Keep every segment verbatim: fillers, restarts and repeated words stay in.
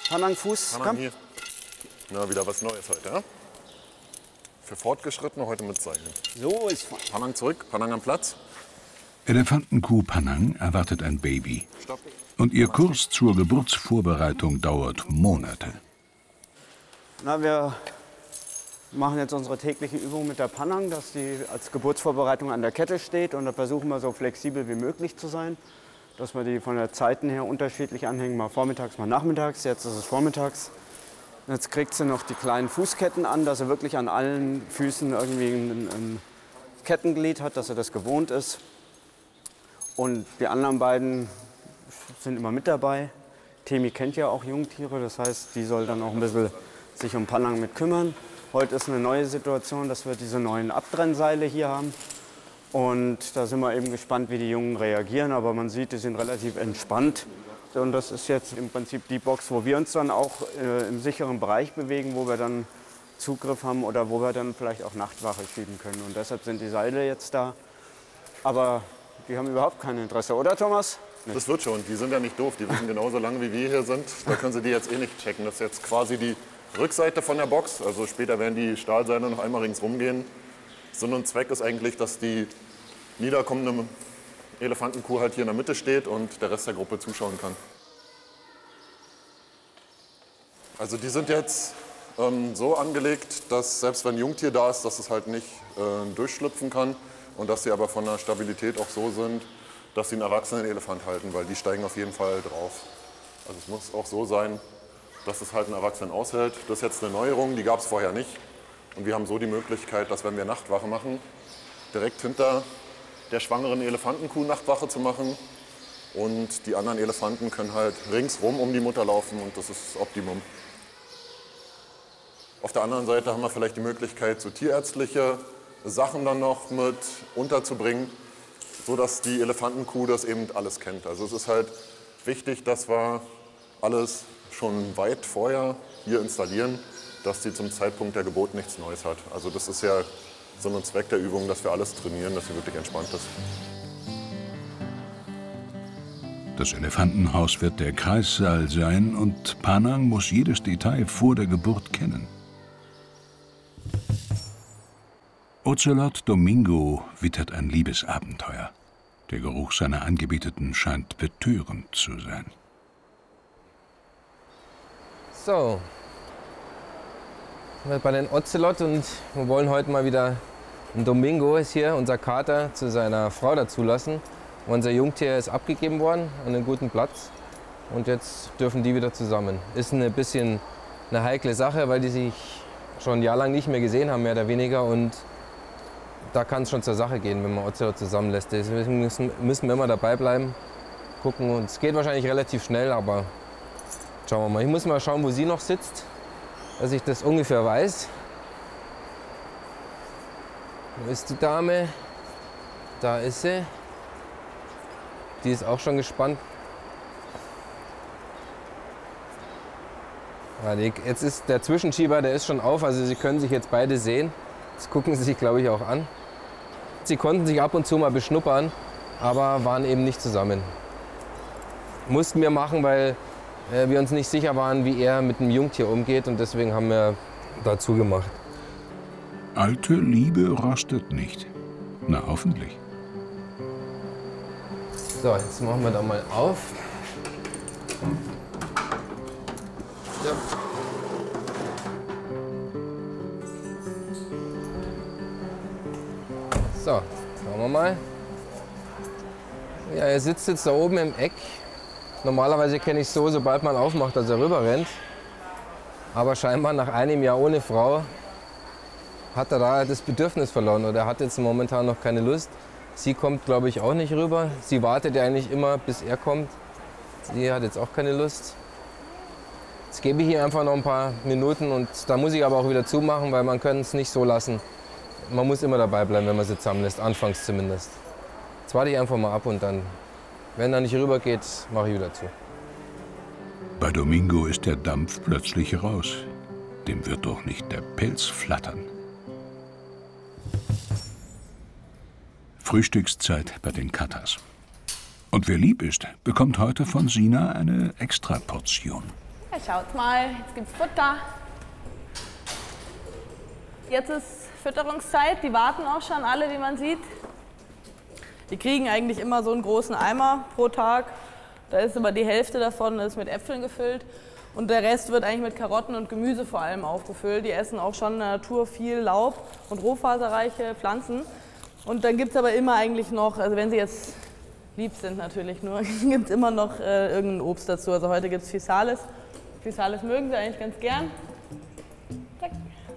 Panangfuß, Panang komm. hier. Na, wieder was Neues heute, ja? Für Fortgeschrittene heute mit Seilen. So ist fein. Panang zurück, Panang am Platz. Elefantenkuh Panang erwartet ein Baby. Stopp. Und ihr Kurs zur Geburtsvorbereitung dauert Monate. Na, wir machen jetzt unsere tägliche Übung mit der Panang, dass die als Geburtsvorbereitung an der Kette steht. Und da versuchen wir so flexibel wie möglich zu sein, dass wir die von der Zeiten her unterschiedlich anhängen, mal vormittags, mal nachmittags. Jetzt ist es vormittags. Jetzt kriegt sie noch die kleinen Fußketten an, dass sie wirklich an allen Füßen irgendwie ein, ein Kettenglied hat, dass sie das gewohnt ist. Und die anderen beiden sind immer mit dabei. Temi kennt ja auch Jungtiere, das heißt, die soll dann auch ein bisschen sich um Panang mit kümmern. Heute ist eine neue Situation, dass wir diese neuen Abtrennseile hier haben. Und da sind wir eben gespannt, wie die Jungen reagieren. Aber man sieht, die sind relativ entspannt. Und das ist jetzt im Prinzip die Box, wo wir uns dann auch äh, im sicheren Bereich bewegen, wo wir dann Zugriff haben oder wo wir dann vielleicht auch Nachtwache schieben können. Und deshalb sind die Seile jetzt da. Aber die haben überhaupt kein Interesse, oder Thomas? Das wird schon. Die sind ja nicht doof. Die wissen genauso lange, wie wir hier sind. Da können sie die jetzt eh nicht checken. Das ist jetzt quasi die Rückseite von der Box. Also später werden die Stahlseile noch einmal ringsrum gehen. Sinn und Zweck ist eigentlich, dass die niederkommende Elefantenkuh halt hier in der Mitte steht und der Rest der Gruppe zuschauen kann. Also die sind jetzt ähm, so angelegt, dass selbst wenn ein Jungtier da ist, dass es halt nicht äh, durchschlüpfen kann. Und dass sie aber von der Stabilität auch so sind, dass sie einen erwachsenen Elefant halten, weil die steigen auf jeden Fall drauf. Also es muss auch so sein, dass es halt einen Erwachsenen aushält. Das ist jetzt eine Neuerung, die gab es vorher nicht. Und wir haben so die Möglichkeit, dass wenn wir Nachtwache machen, direkt hinter der schwangeren Elefantenkuh Nachtwache zu machen. Und die anderen Elefanten können halt ringsrum um die Mutter laufen und das ist das Optimum. Auf der anderen Seite haben wir vielleicht die Möglichkeit, so tierärztliche Sachen dann noch mit unterzubringen, sodass die Elefantenkuh das eben alles kennt. Also es ist halt wichtig, dass wir alles schon weit vorher hier installieren, dass sie zum Zeitpunkt der Geburt nichts Neues hat. Also das ist ja Sinn und Zweck der Übung, dass wir alles trainieren, dass sie wirklich entspannt ist. Das Elefantenhaus wird der Kreissaal sein und Panang muss jedes Detail vor der Geburt kennen. Ocelot Domingo wittert ein Liebesabenteuer. Der Geruch seiner Angebeteten scheint betörend zu sein. So, wir sind bei den Ocelot und wir wollen heute mal wieder einen Domingo, ist hier unser Kater, zu seiner Frau dazulassen. Unser Jungtier ist abgegeben worden an einen guten Platz und jetzt dürfen die wieder zusammen. Ist ein bisschen eine heikle Sache, weil die sich schon ein Jahr lang nicht mehr gesehen haben, mehr oder weniger. Und da kann es schon zur Sache gehen, wenn man Ocelot zusammenlässt. Deswegen müssen, müssen wir immer dabei bleiben, gucken. Und es geht wahrscheinlich relativ schnell, aber schauen wir mal. Ich muss mal schauen, wo sie noch sitzt, dass ich das ungefähr weiß. Wo ist die Dame? Da ist sie. Die ist auch schon gespannt. Ja, die, jetzt ist der Zwischenschieber, der ist schon auf, also sie können sich jetzt beide sehen. Das gucken sie sich, glaube ich, auch an. Sie konnten sich ab und zu mal beschnuppern, aber waren eben nicht zusammen. Mussten wir machen, weil äh, wir uns nicht sicher waren, wie er mit dem Jungtier umgeht und deswegen haben wir dazu gemacht. Alte Liebe rostet nicht. Na, hoffentlich. So, jetzt machen wir da mal auf. Ja. So, schauen wir mal. Ja, er sitzt jetzt da oben im Eck. Normalerweise kenne ich es so, sobald man aufmacht, dass er rüber rennt. Aber scheinbar nach einem Jahr ohne Frau hat er da das Bedürfnis verloren oder hat jetzt momentan noch keine Lust. Sie kommt, glaube ich, auch nicht rüber. Sie wartet ja eigentlich immer, bis er kommt. Sie hat jetzt auch keine Lust. Jetzt gebe ich ihr einfach noch ein paar Minuten und da muss ich aber auch wieder zumachen, weil man kann es nicht so lassen. Man muss immer dabei bleiben, wenn man sie zusammenlässt, anfangs zumindest. Jetzt warte ich einfach mal ab und dann, wenn er nicht rüber geht, mache ich wieder zu. Bei Domingo ist der Dampf plötzlich raus. Dem wird doch nicht der Pelz flattern. Frühstückszeit bei den Katas. Und wer lieb ist, bekommt heute von Sina eine Extraportion. Ja, schaut mal, jetzt gibt's Futter. Jetzt ist Fütterungszeit, die warten auch schon alle, wie man sieht. Die kriegen eigentlich immer so einen großen Eimer pro Tag. Da ist aber die Hälfte davon ist mit Äpfeln gefüllt. Und der Rest wird eigentlich mit Karotten und Gemüse vor allem aufgefüllt. Die essen auch schon in der Natur viel Laub und rohfaserreiche Pflanzen. Und dann gibt es aber immer eigentlich noch, also wenn sie jetzt lieb sind natürlich nur, gibt es immer noch äh, irgendein Obst dazu. Also heute gibt es Physalis. Physalis mögen sie eigentlich ganz gern. Zack.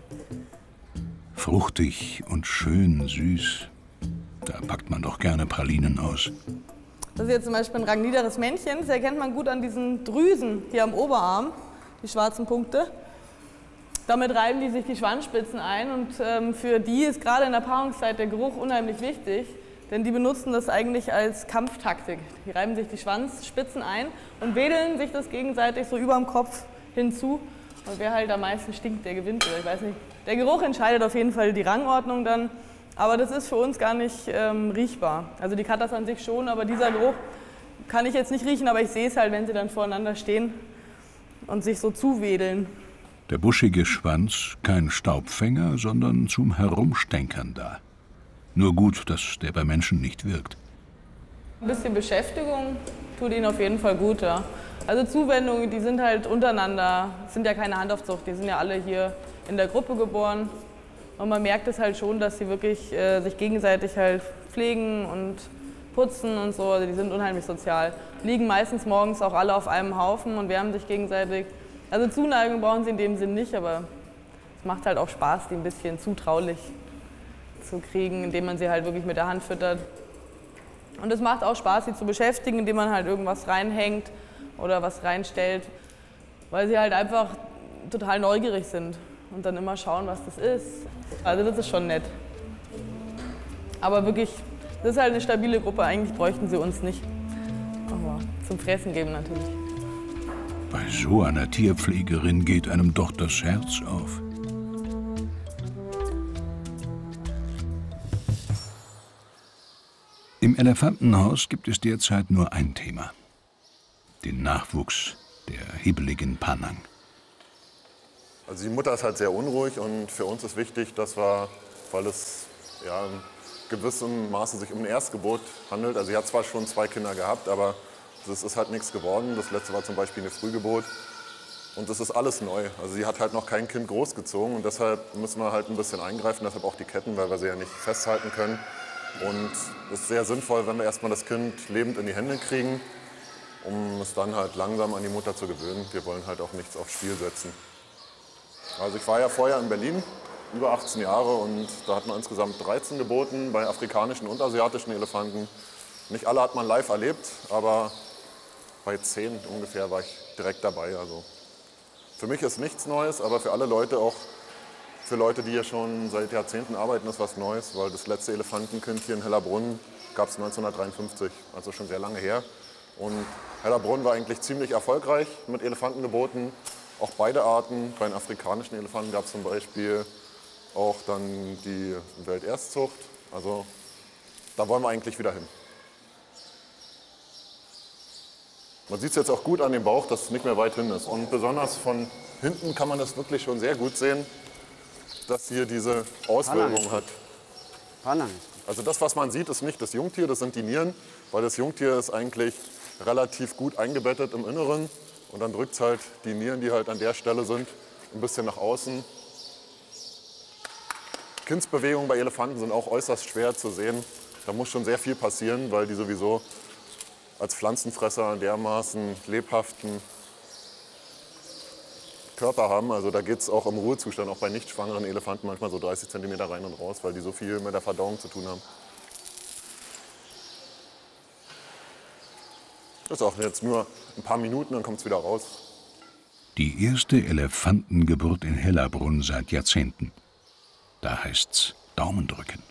Fruchtig und schön süß. Da packt man doch gerne Pralinen aus. Das ist jetzt zum Beispiel ein rangniederes Männchen. Das erkennt man gut an diesen Drüsen hier am Oberarm, die schwarzen Punkte. Damit reiben die sich die Schwanzspitzen ein und ähm, für die ist gerade in der Paarungszeit der Geruch unheimlich wichtig, denn die benutzen das eigentlich als Kampftaktik. Die reiben sich die Schwanzspitzen ein und wedeln sich das gegenseitig so über dem Kopf hinzu. Und wer halt am meisten stinkt, der gewinnt. Oder ich weiß nicht. Der Geruch entscheidet auf jeden Fall die Rangordnung dann. Aber das ist für uns gar nicht ähm, riechbar. Also die Katas an sich schon, aber dieser Geruch kann ich jetzt nicht riechen, aber ich sehe es halt, wenn sie dann voreinander stehen und sich so zuwedeln. Der buschige Schwanz kein Staubfänger, sondern zum Herumstänkern da. Nur gut, dass der bei Menschen nicht wirkt. Ein bisschen Beschäftigung tut ihnen auf jeden Fall gut, ja. Also Zuwendungen, die sind halt untereinander, sind ja keine Handaufzucht, die sind ja alle hier in der Gruppe geboren. Und man merkt es halt schon, dass sie wirklich äh, sich gegenseitig halt pflegen und putzen und so. Also die sind unheimlich sozial. Liegen meistens morgens auch alle auf einem Haufen und wärmen sich gegenseitig. Also Zuneigung brauchen sie in dem Sinn nicht, aber es macht halt auch Spaß, die ein bisschen zutraulich zu kriegen, indem man sie halt wirklich mit der Hand füttert. Und es macht auch Spaß, sie zu beschäftigen, indem man halt irgendwas reinhängt oder was reinstellt, weil sie halt einfach total neugierig sind und dann immer schauen, was das ist. Also das ist schon nett. Aber wirklich, das ist halt eine stabile Gruppe, eigentlich bräuchten sie uns nicht. Aber zum Fressen geben natürlich. Bei so einer Tierpflegerin geht einem doch das Herz auf. Im Elefantenhaus gibt es derzeit nur ein Thema: den Nachwuchs der hibbeligen Panang. Also die Mutter ist halt sehr unruhig und für uns ist wichtig, dass wir, weil es ja in gewissem Maße sich um ein Erstgeburt handelt, also sie hat zwar schon zwei Kinder gehabt, aber das ist halt nichts geworden. Das letzte war zum Beispiel eine Frühgeburt und das ist alles neu. Also sie hat halt noch kein Kind großgezogen und deshalb müssen wir halt ein bisschen eingreifen, deshalb auch die Ketten, weil wir sie ja nicht festhalten können. Und es ist sehr sinnvoll, wenn wir erstmal das Kind lebend in die Hände kriegen, um es dann halt langsam an die Mutter zu gewöhnen. Wir wollen halt auch nichts aufs Spiel setzen. Also ich war ja vorher in Berlin, über achtzehn Jahre, und da hat man insgesamt dreizehn geboten bei afrikanischen und asiatischen Elefanten. Nicht alle hat man live erlebt, aber bei zehn ungefähr war ich direkt dabei. Also für mich ist nichts Neues, aber für alle Leute, auch für Leute, die hier schon seit Jahrzehnten arbeiten, ist was Neues, weil das letzte Elefantenkind hier in Hellerbrunn gab es neunzehnhundertdreiundfünfzig, also schon sehr lange her. Und Hellerbrunn war eigentlich ziemlich erfolgreich mit Elefantengeboten. Auch beide Arten. Bei den afrikanischen Elefanten gab es zum Beispiel auch dann die Welterstzucht. Also da wollen wir eigentlich wieder hin. Man sieht es jetzt auch gut an dem Bauch, dass es nicht mehr weit hin ist. Und besonders von hinten kann man das wirklich schon sehr gut sehen, dass hier diese Auswölbung hat. Panang. Also das, was man sieht, ist nicht das Jungtier, das sind die Nieren, weil das Jungtier ist eigentlich relativ gut eingebettet im Inneren. Und dann drückt es halt die Nieren, die halt an der Stelle sind, ein bisschen nach außen. Kindsbewegungen bei Elefanten sind auch äußerst schwer zu sehen. Da muss schon sehr viel passieren, weil die sowieso als Pflanzenfresser dermaßen lebhaften Körper haben. Also da geht es auch im Ruhezustand, auch bei nicht schwangeren Elefanten, manchmal so dreißig Zentimeter rein und raus, weil die so viel mit der Verdauung zu tun haben. Das ist auch jetzt nur ein paar Minuten, dann kommt es wieder raus. Die erste Elefantengeburt in Hellerbrunn seit Jahrzehnten. Da heißt's Daumen drücken.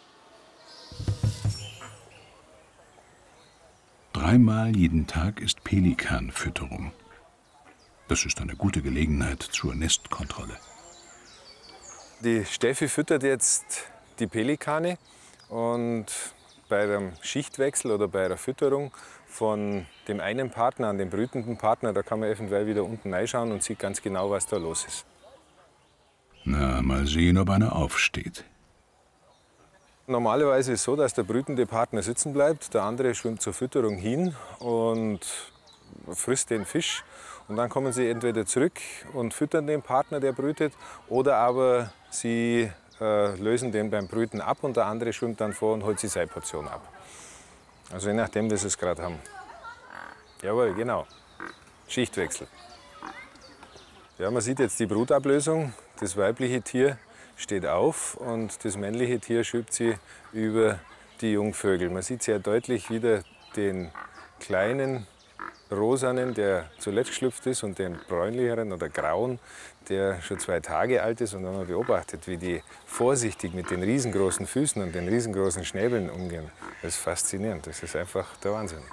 Dreimal jeden Tag ist Pelikanfütterung. Das ist eine gute Gelegenheit zur Nestkontrolle. Die Steffi füttert jetzt die Pelikane und bei dem Schichtwechsel oder bei der Fütterung von dem einen Partner an den brütenden Partner, da kann man eventuell wieder unten reinschauen und sieht ganz genau, was da los ist. Na, mal sehen, ob einer aufsteht. Normalerweise ist es so, dass der brütende Partner sitzen bleibt, der andere schwimmt zur Fütterung hin und frisst den Fisch. Und dann kommen sie entweder zurück und füttern den Partner, der brütet, oder aber sie äh, lösen den beim Brüten ab und der andere schwimmt dann vor und holt sich seine Portion ab. Also je nachdem, wie sie es gerade haben. Jawohl, genau. Schichtwechsel. Ja, man sieht jetzt die Brutablösung. Das weibliche Tier steht auf und das männliche Tier schiebt sie über die Jungvögel. Man sieht sehr deutlich wieder den kleinen rosanen, der zuletzt geschlüpft ist, und den bräunlicheren oder grauen, der schon zwei Tage alt ist. Und wenn man beobachtet, wie die vorsichtig mit den riesengroßen Füßen und den riesengroßen Schnäbeln umgehen, das ist faszinierend. Das ist einfach der Wahnsinn.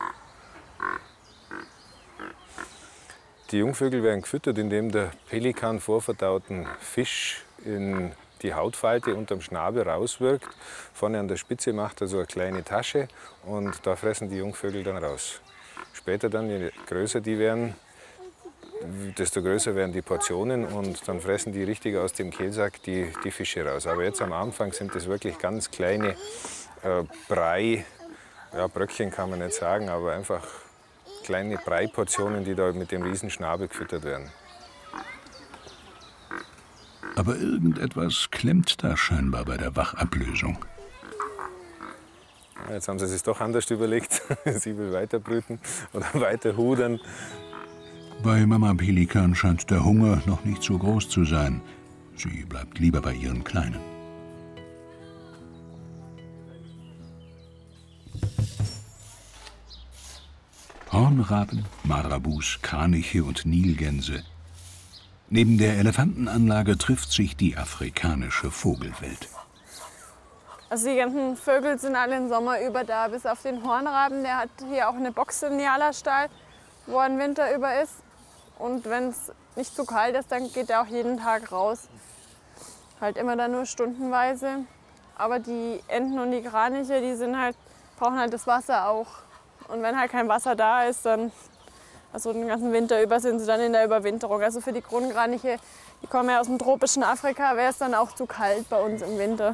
Die Jungvögel werden gefüttert, indem der Pelikan vorverdauten Fisch in die Hautfalte unterm Schnabel rauswirkt. Vorne an der Spitze macht er so eine kleine Tasche und da fressen die Jungvögel dann raus. Später dann, je größer die werden, desto größer werden die Portionen und dann fressen die richtig aus dem Kehlsack die, die Fische raus. Aber jetzt am Anfang sind das wirklich ganz kleine äh, Brei, ja, Bröckchen kann man nicht sagen, aber einfach kleine Breiportionen, die da mit dem Riesenschnabel gefüttert werden. Aber irgendetwas klemmt da scheinbar bei der Wachablösung. Jetzt haben sie sich doch anders überlegt. Sie will weiter brüten oder weiter hudern. Bei Mama Pelikan scheint der Hunger noch nicht so groß zu sein. Sie bleibt lieber bei ihren Kleinen. Hornraben, Marabus, Kraniche und Nilgänse. Neben der Elefantenanlage trifft sich die afrikanische Vogelwelt. Also die ganzen Vögel sind alle im Sommer über da, bis auf den Hornraben. Der hat hier auch eine Box im Niala-Stall, wo er den Winter über ist. Und wenn es nicht zu kalt ist, dann geht er auch jeden Tag raus. Halt immer dann nur stundenweise. Aber die Enten und die Kraniche, die sind halt, brauchen halt das Wasser auch. Und wenn halt kein Wasser da ist, dann, also den ganzen Winter über, sind sie dann in der Überwinterung. Also für die Kronkraniche, die kommen ja aus dem tropischen Afrika, wäre es dann auch zu kalt bei uns im Winter.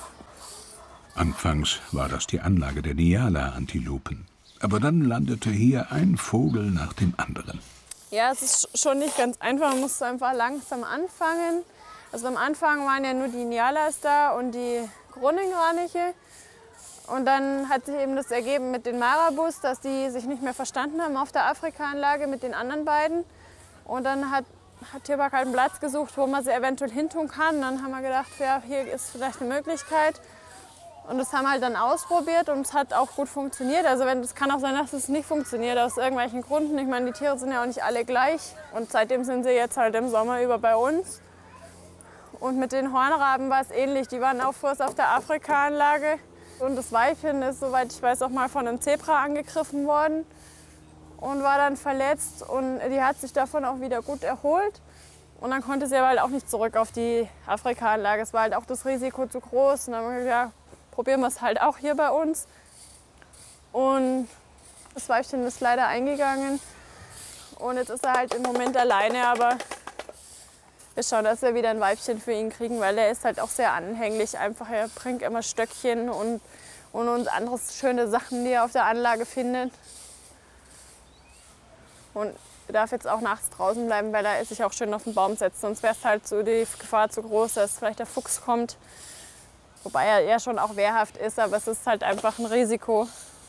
Anfangs war das die Anlage der Niala-Antilopen. Aber dann landete hier ein Vogel nach dem anderen. Ja, es ist schon nicht ganz einfach. Man muss einfach langsam anfangen. Also am Anfang waren ja nur die Nialas da und die Kronenkraniche. Und dann hat sich eben das ergeben mit den Marabus, dass die sich nicht mehr verstanden haben auf der Afrika-Anlage mit den anderen beiden. Und dann hat, hat Tierpark halt einen Platz gesucht, wo man sie eventuell hintun kann. Und dann haben wir gedacht, ja, hier ist vielleicht eine Möglichkeit. Und das haben wir halt dann ausprobiert und es hat auch gut funktioniert. Also wenn, es kann auch sein, dass es nicht funktioniert, aus irgendwelchen Gründen. Ich meine, die Tiere sind ja auch nicht alle gleich. Und seitdem sind sie jetzt halt im Sommer über bei uns. Und mit den Hornraben war es ähnlich. Die waren auch vorher auf der Afrika-Anlage. Und das Weibchen ist, soweit ich weiß, auch mal von einem Zebra angegriffen worden und war dann verletzt. Und die hat sich davon auch wieder gut erholt. Und dann konnte sie aber halt auch nicht zurück auf die Afrika-Anlage. Es war halt auch das Risiko zu groß. Und dann haben wir gesagt, ja, probieren wir es halt auch hier bei uns. Und das Weibchen ist leider eingegangen. Und jetzt ist er halt im Moment alleine, aber wir schauen, dass wir wieder ein Weibchen für ihn kriegen, weil er ist halt auch sehr anhänglich. Einfach, er bringt immer Stöckchen und, und uns andere schöne Sachen, die er auf der Anlage findet. Und er darf jetzt auch nachts draußen bleiben, weil er sich auch schön auf den Baum setzt. Sonst wäre es halt so die Gefahr zu groß, dass vielleicht der Fuchs kommt. Wobei er ja schon auch wehrhaft ist, aber es ist halt einfach ein Risiko.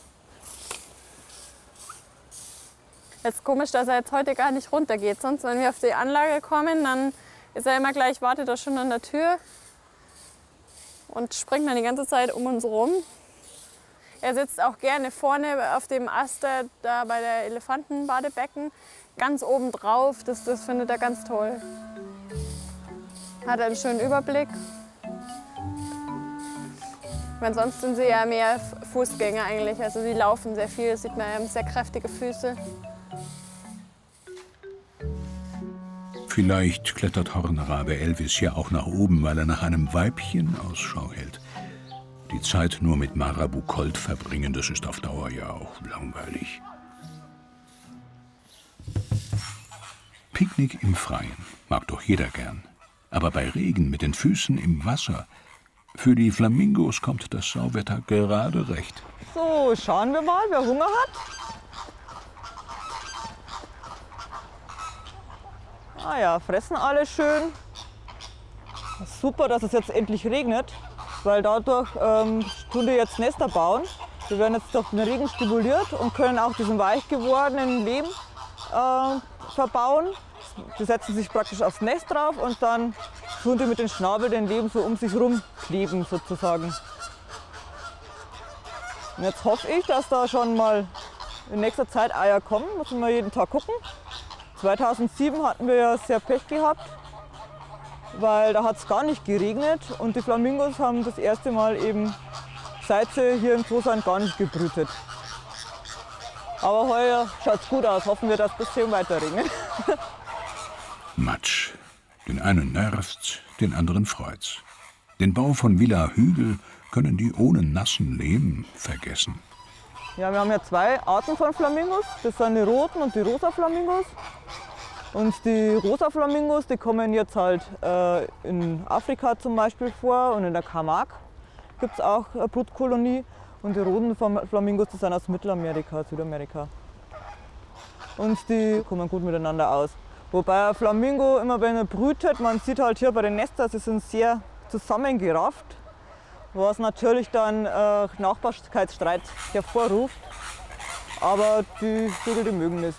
Es ist komisch, dass er jetzt heute gar nicht runtergeht. Sonst, wenn wir auf die Anlage kommen, dann ist er immer gleich, wartet er schon an der Tür und springt dann die ganze Zeit um uns rum. Er sitzt auch gerne vorne auf dem Ast da bei der Elefantenbadebecken, ganz oben drauf. Das, das findet er ganz toll. Hat einen schönen Überblick. Weil sonst sind sie ja mehr Fußgänger eigentlich. Also sie laufen sehr viel, das sieht man, haben sehr kräftige Füße. Vielleicht klettert Hornrabe Elvis ja auch nach oben, weil er nach einem Weibchen Ausschau hält. Die Zeit nur mit Marabu Colt verbringen, das ist auf Dauer ja auch langweilig. Picknick im Freien mag doch jeder gern. Aber bei Regen mit den Füßen im Wasser, für die Flamingos kommt das Sauwetter gerade recht. So, schauen wir mal, wer Hunger hat. Ah ja, fressen alle schön. Super, dass es jetzt endlich regnet, weil dadurch ähm, tun die jetzt Nester bauen. Wir werden jetzt durch den Regen stimuliert und können auch diesen weich gewordenen Lehm äh, verbauen. Die setzen sich praktisch aufs Nest drauf und dann tun die mit dem Schnabel den Lehm so um sich rum kleben sozusagen. Und jetzt hoffe ich, dass da schon mal in nächster Zeit Eier kommen. Müssen wir jeden Tag gucken. zweitausendsieben hatten wir ja sehr Pech gehabt, weil da hat es gar nicht geregnet und die Flamingos haben das erste Mal eben, seit sie hier im Zoo sind, gar nicht gebrütet. Aber heuer schaut es gut aus. Hoffen wir, dass es ein bisschen weiter regnet. Matsch. Den einen nervt's, den anderen freut's. Den Bau von Villa Hügel können die ohne nassen Lehm vergessen. Ja, wir haben ja zwei Arten von Flamingos. Das sind die roten und die rosa Flamingos. Und die rosa Flamingos, die kommen jetzt halt äh, in Afrika zum Beispiel vor und in der Camargue gibt es auch eine Brutkolonie. Und die roten Flamingos, die sind aus Mittelamerika, Südamerika. Und die kommen gut miteinander aus. Wobei ein Flamingo immer, wenn er brütet, man sieht halt hier bei den Nestern, sie sind sehr zusammengerafft, was natürlich dann äh, Nachbarschaftsstreit hervorruft. Aber die Vögel, die mögen das.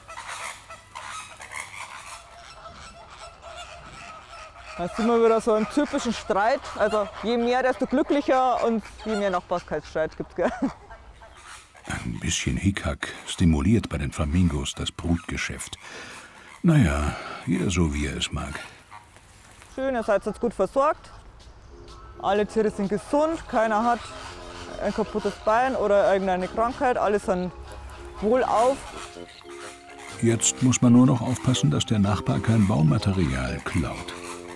Da sieht man wieder so einen typischen Streit. Also je mehr, desto glücklicher und je mehr Nachbarschaftsstreit gibt es. Ein bisschen Hickhack stimuliert bei den Flamingos das Brutgeschäft. Naja, jeder so, wie er es mag. Schön, ihr seid jetzt gut versorgt. Alle Tiere sind gesund, keiner hat ein kaputtes Bein oder irgendeine Krankheit. Alle sind wohlauf. Jetzt muss man nur noch aufpassen, dass der Nachbar kein Baumaterial klaut.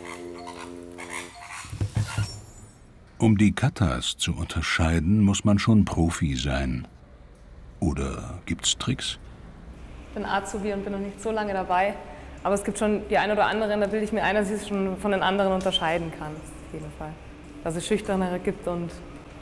Um die Katas zu unterscheiden, muss man schon Profi sein. Oder gibt's Tricks? Ich bin Azubi und bin noch nicht so lange dabei. Aber es gibt schon die ein oder anderen, da bilde ich mir ein, dass ich es schon von den anderen unterscheiden kann. Auf jeden Fall. Dass es schüchternere gibt und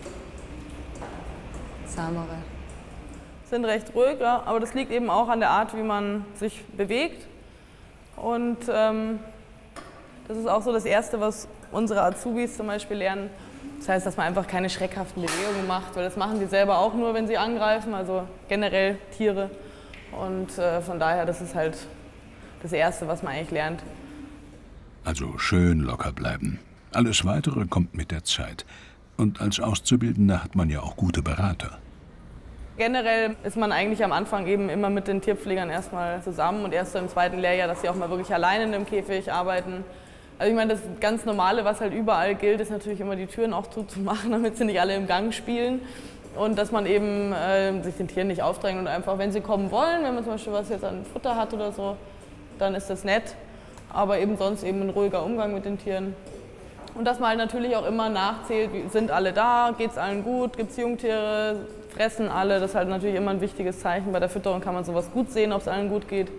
zahmere. Sind recht ruhig, ja, aber das liegt eben auch an der Art, wie man sich bewegt. Und ähm, das ist auch so das Erste, was unsere Azubis zum Beispiel lernen. Das heißt, dass man einfach keine schreckhaften Bewegungen macht, weil das machen die selber auch nur, wenn sie angreifen, also generell Tiere. Und äh, von daher, das ist halt das Erste, was man eigentlich lernt. Also schön locker bleiben. Alles Weitere kommt mit der Zeit. Und als Auszubildender hat man ja auch gute Berater. Generell ist man eigentlich am Anfang eben immer mit den Tierpflegern erstmal zusammen und erst so im zweiten Lehrjahr, dass sie auch mal wirklich alleine in dem Käfig arbeiten. Also ich meine, das ganz Normale, was halt überall gilt, ist natürlich immer die Türen auch zuzumachen, damit sie nicht alle im Gang spielen. Und dass man eben äh, sich den Tieren nicht aufdrängt und einfach, wenn sie kommen wollen, wenn man zum Beispiel was jetzt an Futter hat oder so, dann ist das nett. Aber eben sonst eben ein ruhiger Umgang mit den Tieren. Und dass man halt natürlich auch immer nachzählt, wie, sind alle da, geht es allen gut, gibt es Jungtiere, fressen alle. Das ist halt natürlich immer ein wichtiges Zeichen. Bei der Fütterung kann man sowas gut sehen, ob es allen gut geht.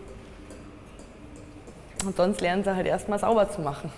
Und sonst lernen sie halt erst mal sauber zu machen.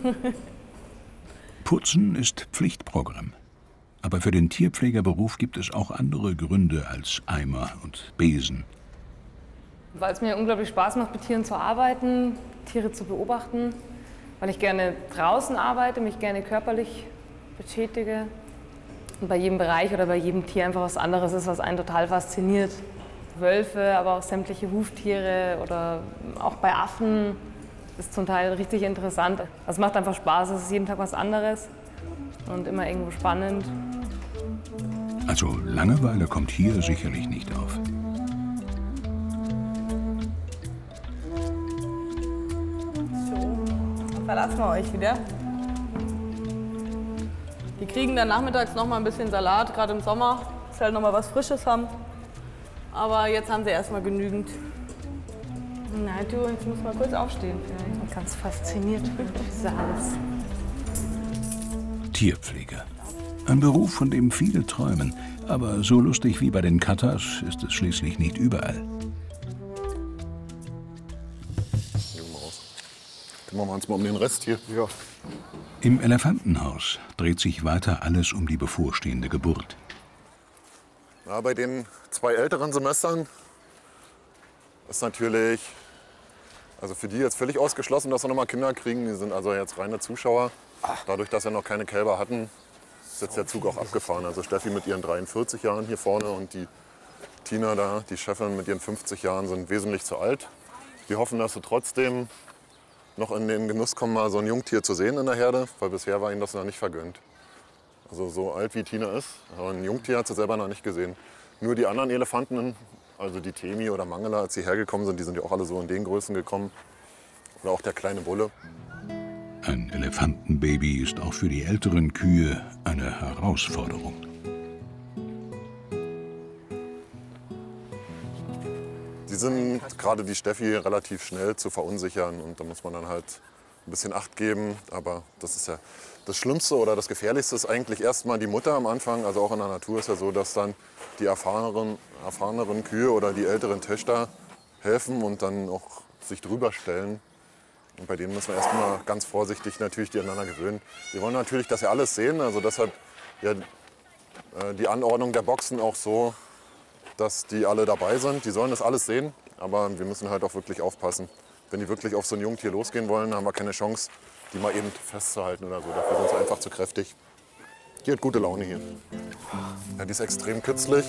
Putzen ist Pflichtprogramm. Aber für den Tierpflegerberuf gibt es auch andere Gründe als Eimer und Besen. Weil es mir unglaublich Spaß macht, mit Tieren zu arbeiten, Tiere zu beobachten. Weil ich gerne draußen arbeite, mich gerne körperlich betätige. Und bei jedem Bereich oder bei jedem Tier einfach was anderes ist, was einen total fasziniert. Wölfe, aber auch sämtliche Huftiere oder auch bei Affen ist zum Teil richtig interessant. Es macht einfach Spaß, es ist jeden Tag was anderes und immer irgendwo spannend. Also Langeweile kommt hier sicherlich nicht auf. So, verlassen wir euch wieder. Die kriegen dann nachmittags noch mal ein bisschen Salat, gerade im Sommer, dass sie halt noch mal was Frisches haben. Aber jetzt haben sie erstmal genügend. Nein, du, jetzt musst du mal kurz aufstehen. Ich bin ganz fasziniert von Salz. Tierpfleger. Ein Beruf, von dem viele träumen. Aber so lustig wie bei den Katas ist es schließlich nicht überall. Kümmern wir uns mal um den Rest hier. Ja. Im Elefantenhaus dreht sich weiter alles um die bevorstehende Geburt. Ja, bei den zwei älteren Semestern ist natürlich, also für die jetzt völlig ausgeschlossen, dass sie noch mal Kinder kriegen. Die sind also jetzt reine Zuschauer. Dadurch, dass wir noch keine Kälber hatten, ist jetzt der Zug auch abgefahren. Also Steffi mit ihren dreiundvierzig Jahren hier vorne und die Tina da, die Chefin mit ihren fünfzig Jahren, sind wesentlich zu alt. Wir hoffen, dass sie trotzdem noch in den Genuss kommen, mal so ein Jungtier zu sehen in der Herde, weil bisher war ihnen das noch nicht vergönnt. Also so alt wie Tina ist, aber ein Jungtier hat sie selber noch nicht gesehen. Nur die anderen Elefanten, also die Temi oder Mangala, als sie hergekommen sind, die sind ja auch alle so in den Größen gekommen. Oder auch der kleine Bulle. Ein Elefantenbaby ist auch für die älteren Kühe eine Herausforderung. Die sind, gerade die Steffi, relativ schnell zu verunsichern und da muss man dann halt ein bisschen Acht geben. Aber das ist ja das Schlimmste oder das Gefährlichste ist eigentlich erstmal die Mutter am Anfang. Also auch in der Natur ist ja so, dass dann die erfahreneren, erfahreneren Kühe oder die älteren Töchter helfen und dann auch sich drüber stellen. Und bei denen müssen wir erstmal ganz vorsichtig natürlich die aneinander gewöhnen. Wir wollen natürlich, dass sie alles sehen. Also deshalb ja, die Anordnung der Boxen auch so, dass die alle dabei sind. Die sollen das alles sehen, aber wir müssen halt auch wirklich aufpassen. Wenn die wirklich auf so ein Jungtier losgehen wollen, haben wir keine Chance, die mal eben festzuhalten oder so. Dafür sind sie einfach zu kräftig. Die hat gute Laune hier. Ja, die ist extrem kitzlig.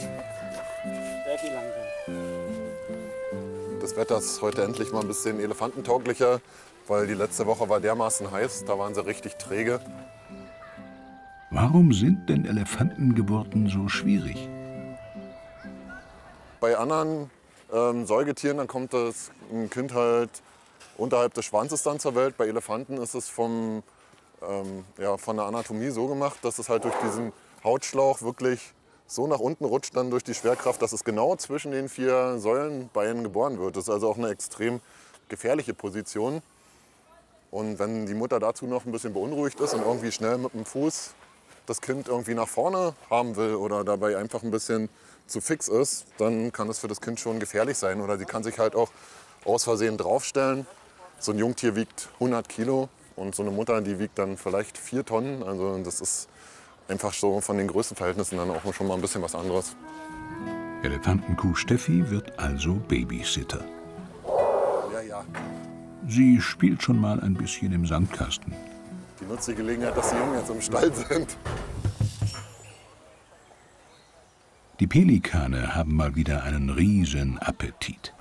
Das Wetter ist heute endlich mal ein bisschen elefantentauglicher, weil die letzte Woche war dermaßen heiß, da waren sie richtig träge. Warum sind denn Elefantengeburten so schwierig? Bei anderen ähm, Säugetieren dann kommt das ein Kind halt unterhalb des Schwanzes dann zur Welt. Bei Elefanten ist es vom, ähm, ja, von der Anatomie so gemacht, dass es halt durch diesen Hautschlauch wirklich so nach unten rutscht dann durch die Schwerkraft, dass es genau zwischen den vier Säulenbeinen geboren wird. Das ist also auch eine extrem gefährliche Position. Und wenn die Mutter dazu noch ein bisschen beunruhigt ist und irgendwie schnell mit dem Fuß das Kind irgendwie nach vorne haben will oder dabei einfach ein bisschen zu fix ist, dann kann das für das Kind schon gefährlich sein. Oder sie kann sich halt auch aus Versehen draufstellen. So ein Jungtier wiegt hundert Kilo und so eine Mutter, die wiegt dann vielleicht vier Tonnen. Also das ist einfach so von den Größenverhältnissen dann auch schon mal ein bisschen was anderes. Elefantenkuh Steffi wird also Babysitter. Ja, ja. Sie spielt schon mal ein bisschen im Sandkasten. Die nutzt die Gelegenheit, dass die Jungen jetzt im Stall sind. Die Pelikane haben mal wieder einen riesen Appetit.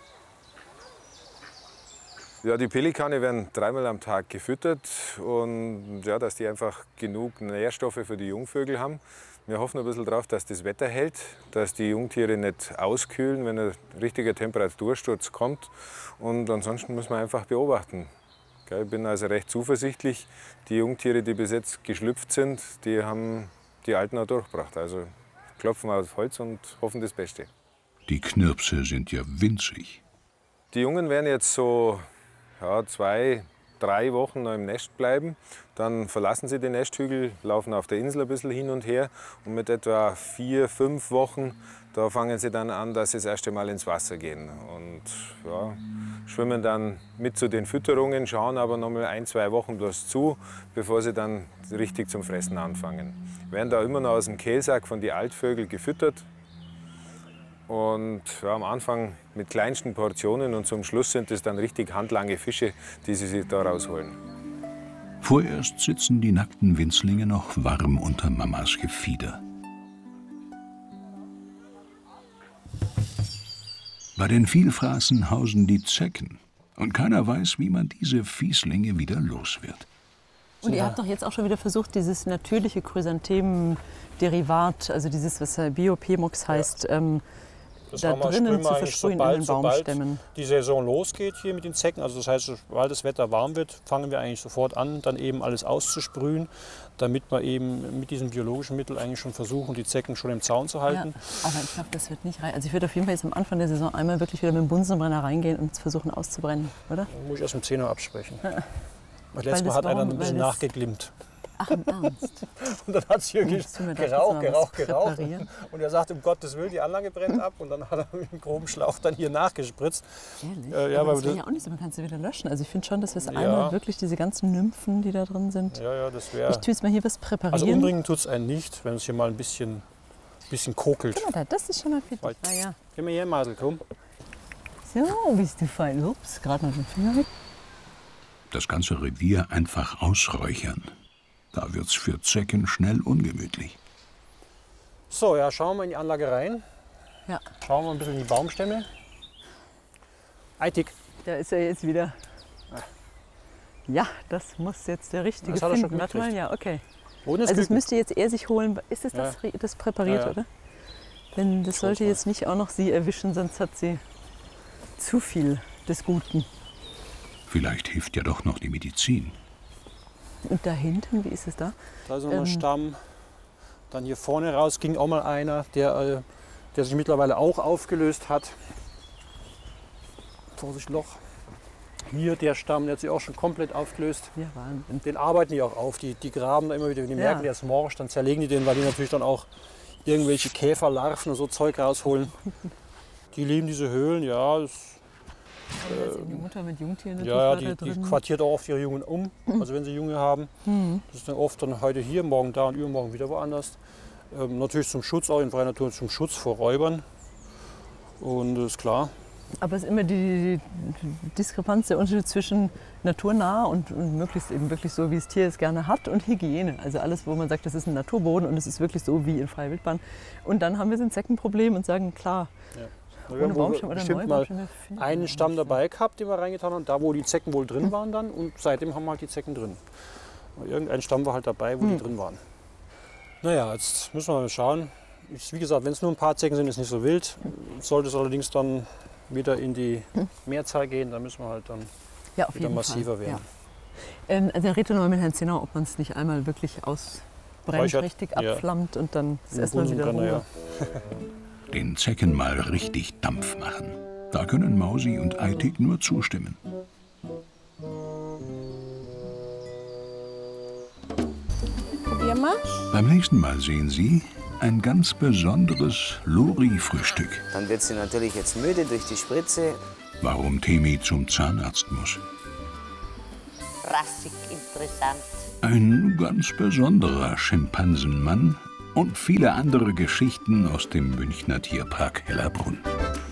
Ja, die Pelikane werden dreimal am Tag gefüttert und ja, dass die einfach genug Nährstoffe für die Jungvögel haben. Wir hoffen ein bisschen darauf, dass das Wetter hält, dass die Jungtiere nicht auskühlen, wenn ein richtiger Temperatursturz kommt. Und ansonsten muss man einfach beobachten. Ich bin also recht zuversichtlich. Die Jungtiere, die bis jetzt geschlüpft sind, die haben die Alten auch durchgebracht. Also klopfen auf Holz und hoffen das Beste. Die Knirpse sind ja winzig. Die Jungen werden jetzt so ja, zwei, drei Wochen noch im Nest bleiben. Dann verlassen sie den Nesthügel, laufen auf der Insel ein bisschen hin und her. Und mit etwa vier, fünf Wochen, da fangen sie dann an, dass sie das erste Mal ins Wasser gehen. Und ja, schwimmen dann mit zu den Fütterungen, schauen aber noch mal ein, zwei Wochen bloß zu, bevor sie dann richtig zum Fressen anfangen. Werden da immer noch aus dem Kehlsack von den Altvögeln gefüttert. Und ja, am Anfang mit kleinsten Portionen und zum Schluss sind es dann richtig handlange Fische, die sie sich da rausholen. Vorerst sitzen die nackten Winzlinge noch warm unter Mamas Gefieder. Bei den Vielfraßen hausen die Zecken. Und keiner weiß, wie man diese Fieslinge wieder los wird. Und ihr habt doch jetzt auch schon wieder versucht, dieses natürliche Chrysanthemen-Derivat, also dieses, was Biopemox heißt, ja. ähm, da drinnen zu versprühen sobald, in den Baumstämmen. Sobald die Saison losgeht hier mit den Zecken, also das heißt, sobald das Wetter warm wird, fangen wir eigentlich sofort an, dann eben alles auszusprühen, damit wir eben mit diesem biologischen Mittel eigentlich schon versuchen, die Zecken schon im Zaun zu halten. Ja, aber ich glaube, das wird nicht reichen. Also ich würde auf jeden Fall jetzt am Anfang der Saison einmal wirklich wieder mit dem Bunsenbrenner reingehen und versuchen auszubrennen, oder? Dann muss ich erst mit zehn Uhr absprechen. Ja. Das letzte Mal hat einer ein bisschen nachgeglimmt. Ach, im Ernst? Und dann hat sie hier Oh, geraucht, geraucht, geraucht. Und er sagt, um Gottes Willen, die Anlage brennt ab. Und dann hat er mit dem groben Schlauch dann hier nachgespritzt. Ehrlich? Äh, ja, aber weil das wäre das- ja auch nicht so, man kann es ja wieder löschen. Also ich finde schon, dass wir es Ja. einmal wirklich diese ganzen Nymphen, die da drin sind. Ja, ja, das wäre. Ich tue jetzt mal hier was präparieren. Also umbringen tut es einen nicht, wenn es hier mal ein bisschen, bisschen kokelt. Guck mal da, das ist schon mal für dich. Weil- Ah, ja. Geh mal her, Masel, komm. So, bist du fein. Ups, gerade noch den Finger weg. Das ganze Revier einfach ausräuchern. Da wird's für Zecken schnell ungemütlich. So, ja, schauen wir mal in die Anlage rein. Ja. Schauen wir ein bisschen in die Baumstämme. Eitig. Da ist er jetzt wieder. Ja, das muss jetzt der richtige Das hat er schon finden. Warte mal, gekriegt. ja, okay. Ohne Also es Küken. müsste jetzt er sich holen. Ist das Ja. das, das präpariert, Ja, ja. oder? Denn das sollte jetzt nicht auch noch sie erwischen, sonst hat sie zu viel des Guten. Vielleicht hilft ja doch noch die Medizin. Und da hinten, wie ist es da? Da ist noch ein Ähm, Stamm. Dann hier vorne raus ging auch mal einer, der, äh, der sich mittlerweile auch aufgelöst hat. Vorsicht, Loch. Hier der Stamm, der hat sich auch schon komplett aufgelöst. Ja, Wahnsinn. Den arbeiten die auch auf. Die, die graben da immer wieder, wenn die Ja. merken, der ist morsch, dann zerlegen die den, weil die natürlich dann auch irgendwelche Käferlarven und so Zeug rausholen. Die lieben diese Höhlen, ja. Das, Da ist eben die Mutter mit Jungtieren natürlich ja, ja, gerade die, die drin. quartiert auch oft ihre Jungen um, also wenn sie Junge haben. Mhm. Das ist dann oft dann heute hier, morgen da und übermorgen wieder woanders. Ähm, natürlich zum Schutz, auch in freier Natur, zum Schutz vor Räubern. Und das ist klar. Aber es ist immer die, die Diskrepanz, der Unterschied zwischen naturnah und, und möglichst eben wirklich so, wie das Tier es gerne hat, und Hygiene. Also alles, wo man sagt, das ist ein Naturboden und es ist wirklich so wie in freier Wildbahn. Und dann haben wir so ein Zeckenproblem und sagen, klar, Ja. ohne Wir haben wohl Baumstamm oder bestimmt mal Neubaumstämme finden wir einen nicht. Stamm dabei gehabt, den wir reingetan haben, da wo die Zecken wohl drin waren dann. Und seitdem haben wir halt die Zecken drin. Irgendein Stamm war halt dabei, wo die drin waren. Naja, jetzt müssen wir mal schauen. Ich, wie gesagt, wenn es nur ein paar Zecken sind, ist nicht so wild. Sollte es allerdings dann wieder in die Mehrzahl gehen, dann müssen wir halt dann Ja, auf wieder jeden massiver Fall. werden. Ja. Ähm, also er redet noch mal mit Herrn Zinner, ob man es nicht einmal wirklich ausbrennt, Räuchert. richtig Ja. abflammt und dann ist Im erstmal wieder Bunsenbrenner, Ruhe. ja. Den Zecken mal richtig Dampf machen. Da können Mausi und Eitig nur zustimmen. Probier mal. Beim nächsten Mal sehen Sie ein ganz besonderes Lori-Frühstück. Dann wird sie natürlich jetzt müde durch die Spritze. Warum Temi zum Zahnarzt muss. Rassig interessant. Ein ganz besonderer Schimpansenmann und viele andere Geschichten aus dem Münchner Tierpark Hellerbrunn.